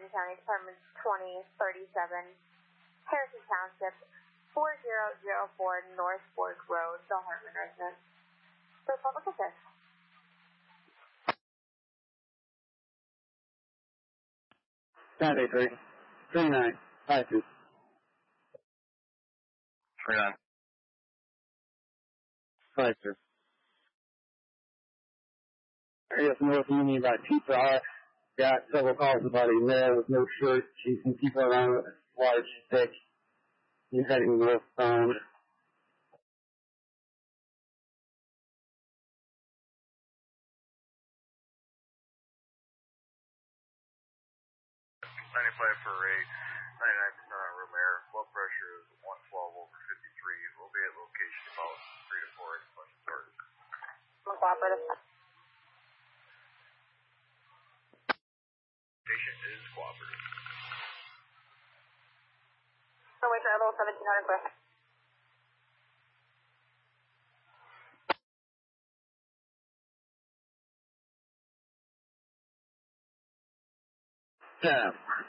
Marion County Department 2037, Harrison Township, 4004 North Fork Road, the Hartman residence. For public assist. Sandy 3, 39, 52. 39. 52. Areas North Union about 2-5. Got several calls about a male with no shirt, chasing people around with a large stick. He's heading northbound. 95 for rate, 99% on room air. Blood pressure is 112/53. We'll be at location about 3 to 4 inches bunch of start. Cooperative. Patient is cooperative. Wait for level 1700 quick. Yeah.